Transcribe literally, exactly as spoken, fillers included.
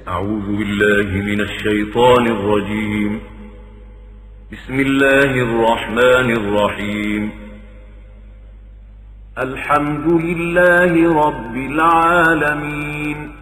أعوذ بالله من الشيطان الرجيم. بسم الله الرحمن الرحيم. الحمد لله رب العالمين.